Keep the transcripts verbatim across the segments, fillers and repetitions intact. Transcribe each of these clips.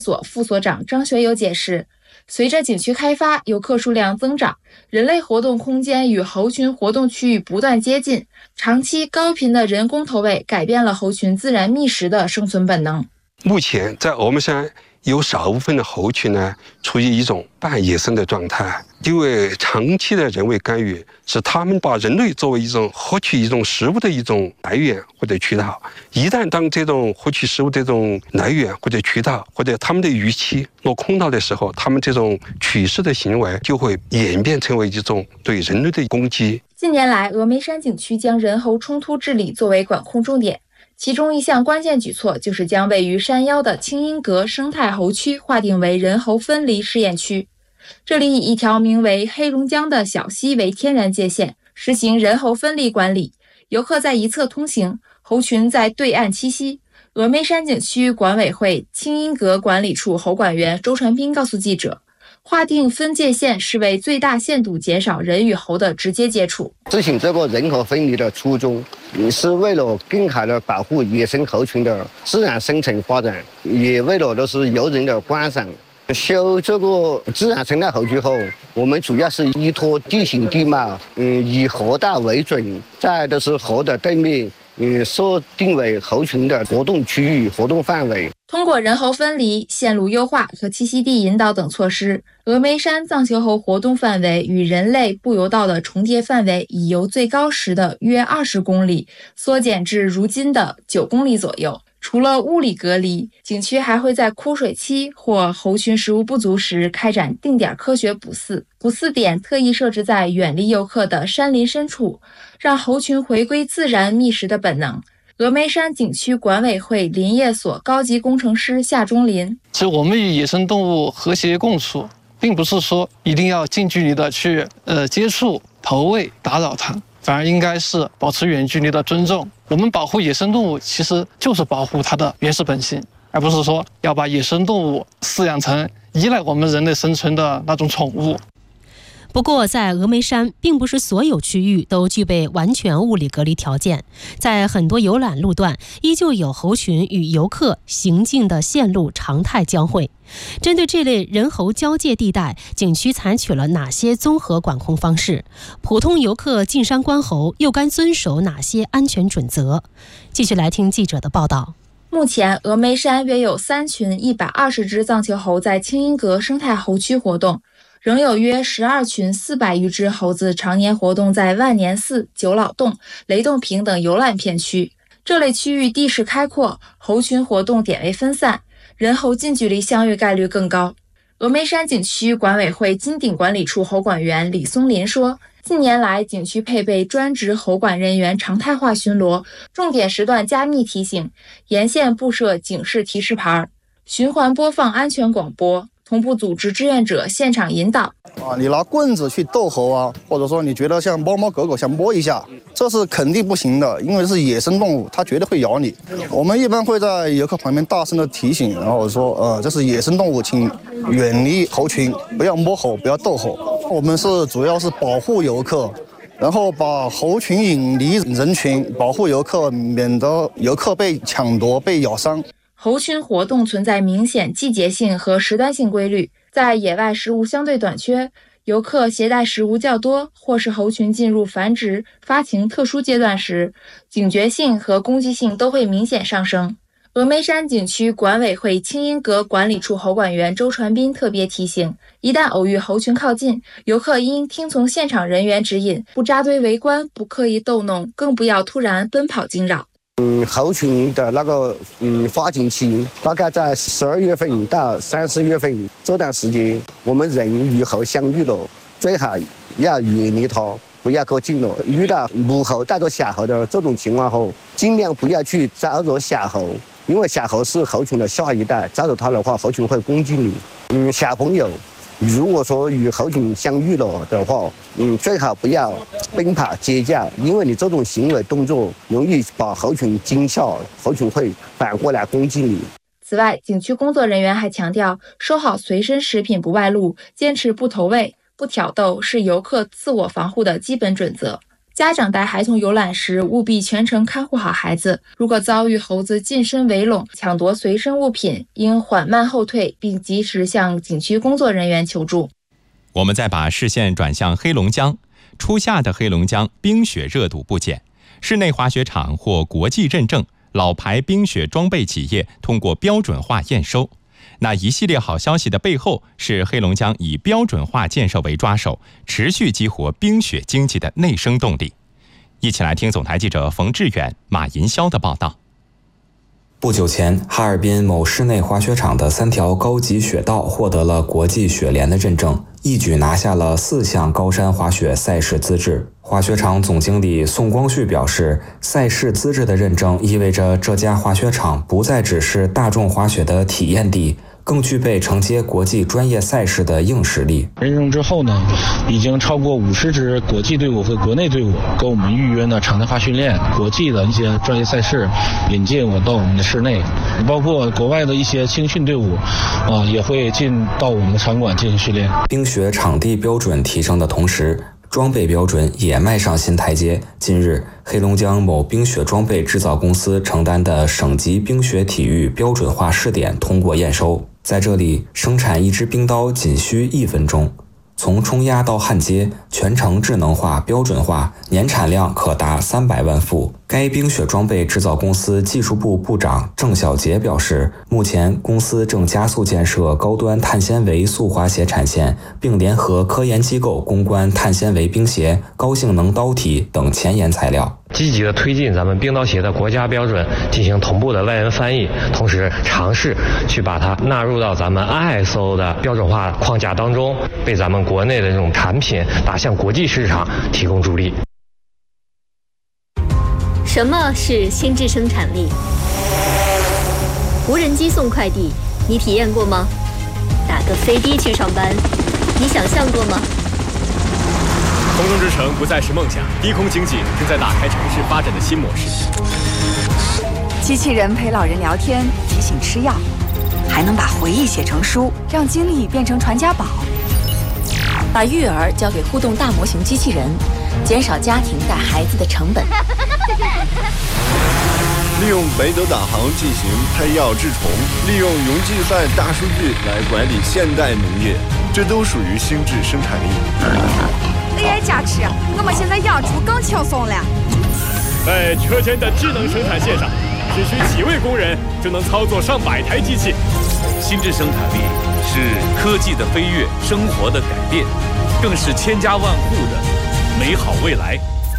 所副所长张学友解释，随着景区开发，游客数量增长，人类活动空间与猴群活动区域不断接近，长期高频的人工投喂改变了猴群自然觅食的生存本能。 目前在峨眉山有少部分的猴群呢，处于一种半野生的状态，因为长期的人为干预，使它们把人类作为一种获取一种食物的一种来源或者渠道。一旦当这种获取食物的这种来源或者渠道或者它们的预期落空了的时候，它们这种取食的行为就会演变成为一种对人类的攻击。 近年来，峨眉山景区将人猴冲突治理作为管控重点。其中一项关键举措就是将位于山腰的清音阁生态猴区划定为人猴分离试验区。这里以一条名为黑龙江的小溪为天然界限，实行人猴分离管理，游客在一侧通行，猴群在对岸栖息。峨眉山景区管委会清音阁管理处猴管员周传斌告诉记者，划定分界线是为最大限度减少人与猴的直接接触。 执行这个人猴分离的初衷，是为了更好的保护野生猴群的自然生存发展，也为了就是游人的观赏。修这个自然生态猴区后，我们主要是依托地形地貌，嗯，以河道为准，再都是河的对面，嗯，设定为猴群的活动区域、活动范围。 通过人猴分离、线路优化和栖息地引导等措施，峨眉山藏球猴活动范围与人类步游道的重叠范围已由最高时的约二十公里缩减至如今的九公里左右。除了物理隔离，景区还会在枯水期或猴群食物不足时开展定点科学捕饲。捕饲点特意设置在远离游客的山林深处，让猴群回归自然觅食的本能。峨眉山景区管委会林业所高级工程师夏忠林， 其实我们与野生动物和谐共处，并不是说一定要近距离的去呃接触、投喂、打扰它，反而应该是保持远距离的尊重。我们保护野生动物，其实就是保护它的原始本性，而不是说要把野生动物饲养成依赖我们人类生存的那种宠物。 不过，在峨眉山，并不是所有区域都具备完全物理隔离条件，在很多游览路段，依旧有猴群与游客行进的线路常态交汇。针对这类人猴交界地带，景区采取了哪些综合管控方式？普通游客进山观猴又该遵守哪些安全准则？继续来听记者的报道。 目前，峨眉山约有三群一百二十只藏球猴在清音阁生态猴区活动，仍有约十二群四百余只猴子常年活动在万年寺、九老洞、雷洞坪等游览片区。这类区域地势开阔，猴群活动点位分散，人猴近距离相遇概率更高。峨眉山景区管委会金顶管理处猴管员李松林说，近年来景区配备专职猴管人员常态化巡逻，重点时段加密提醒，沿线布设警示提示牌，循环播放安全广播，同步组织志愿者现场引导。 啊，你拿棍子去逗猴啊，或者说你觉得像猫猫狗狗想摸一下，这是肯定不行的，因为是野生动物，它绝对会咬你。我们一般会在游客旁边大声的提醒，然后说，呃，这是野生动物，请远离猴群，不要摸猴，不要逗猴。我们是主要是保护游客，然后把猴群引离人群，保护游客，免得游客被抢夺、被咬伤。 猴群活动存在明显季节性和时段性规律，在野外食物相对短缺，游客携带食物较多，或是猴群进入繁殖、发情特殊阶段时，警觉性和攻击性都会明显上升。峨眉山景区管委会清音阁管理处猴管员周传斌特别提醒，一旦偶遇猴群靠近，游客应听从现场人员指引，不扎堆围观，不刻意逗弄，更不要突然奔跑惊扰。 嗯，猴群的那个嗯发情期大概在十二月份到三四月份这段时间，我们人与猴相遇了，最好要远离它，不要靠近了。遇到母猴带着小猴的这种情况后，尽量不要去招惹小猴，因为小猴是猴群的下一代，招惹它的话，猴群会攻击你。嗯，小朋友如果说与猴群相遇了的话，嗯，最好不要奔跑尖叫，因为你这种行为动作容易把猴群惊吓，猴群会反过来攻击你。 此外，景区工作人员还强调，收好随身食品不外露，坚持不投喂、不挑逗是游客自我防护的基本准则。 家长带孩童游览时，务必全程看护好孩子。如果遭遇猴子近身围拢、抢夺随身物品，应缓慢后退，并及时向景区工作人员求助。 我们再把视线转向黑龙江，初夏的黑龙江冰雪热度不减，室内滑雪场获国际认证，老牌冰雪装备企业通过标准化验收。那一系列好消息的背后，是黑龙江以标准化建设为抓手，持续激活冰雪经济的内生动力。一起来听总台记者冯志远、马银霄的报道。 不久前，哈尔滨某室内滑雪场的三条高级雪道获得了国际雪联的认证，一举拿下了四项高山滑雪赛事资质。滑雪场总经理宋光旭表示，赛事资质的认证意味着这家滑雪场不再只是大众滑雪的体验地，更具备承接国际专业赛事的硬实力。 认证之后呢，已经超过五十支国际队伍和国内队伍跟我们预约呢常态化训练，国际的一些专业赛事引进我到我们的室内，包括国外的一些青训队伍啊也会进到我们的场馆进行训练。 冰雪场地标准提升的同时，装备标准也迈上新台阶。近日，黑龙江某冰雪装备制造公司承担的省级冰雪体育标准化试点通过验收。在这里，生产一支冰刀仅需一分钟，从冲压到焊接，全程智能化、标准化，年产量可达三百万副。该冰雪装备制造公司技术部部长郑小杰表示，目前公司正加速建设高端碳纤维速滑鞋产线，并联合科研机构攻关碳纤维冰鞋、高性能刀体等前沿材料， 积极的推进咱们冰刀鞋的国家标准进行同步的外文翻译，同时尝试去把它纳入到咱们 I S O 的标准化框架当中，为咱们国内的这种产品打向国际市场提供助力。 什么是心智生产力？无人机送快递，你体验过吗？打个飞的去上班，你想象过吗？ 空中之城不再是梦想，低空经济正在打开城市发展的新模式。 机器人陪老人聊天，提醒吃药，还能把回忆写成书，让经历变成传家宝。把育儿交给互动大模型机器人，减少家庭带孩子的成本。 利用雷德导航进行拍药治虫，利用云计算大数据来管理现代农业，这都属于心智生产力。 A I 加持，我们现在养猪更轻松了。 在车间的智能生产线上，只需几位工人就能操作上百台机器。 心智生产力是科技的飞跃，生活的改变，更是千家万户的美好未来。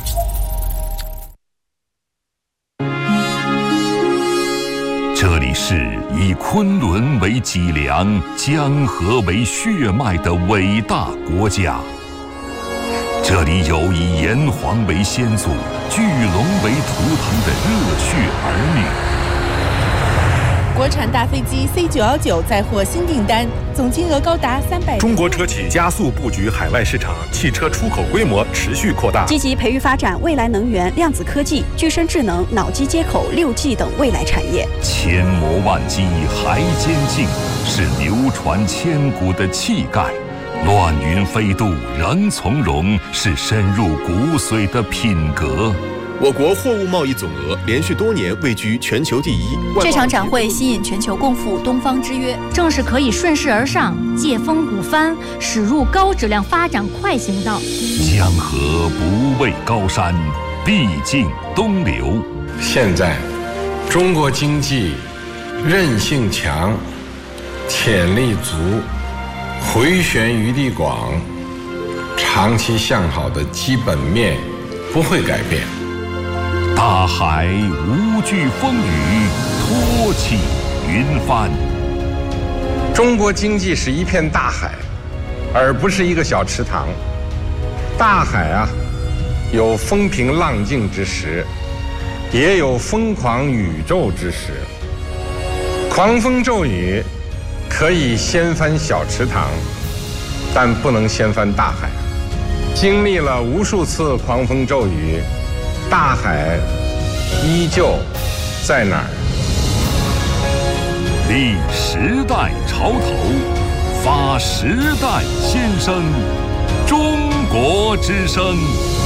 这里是以昆仑为脊梁、江河为血脉的伟大国家。这里有以炎黄为先祖、巨龙为图腾的热血儿女。 国产大飞机 C 九一九再获新订单，总金额高达三百。 中国车企加速布局海外市场，汽车出口规模持续扩大， 积极培育发展未来能源、量子科技、具身智能、脑机接口、六 G 等未来产业。 千磨万击还坚劲，是流传千古的气概；乱云飞渡仍从容，是深入骨髓的品格。 我国货物贸易总额连续多年位居全球第一。 这场展会吸引全球共赴东方之约， 正是可以顺势而上、借风鼓帆，驶入高质量发展快行道。 江河不畏高山，必尽东流。 现在，中国经济韧性强，潜力足，回旋余地广，长期向好的基本面不会改变。 大海无惧风雨，托起云帆。 中国经济是一片大海，而不是一个小池塘。大海啊，有风平浪静之时，也有疯狂宇宙之时。狂风骤雨可以掀翻小池塘，但不能掀翻大海。经历了无数次狂风骤雨，大海依旧在哪儿？ 立时代潮头，发时代先声，中国之声。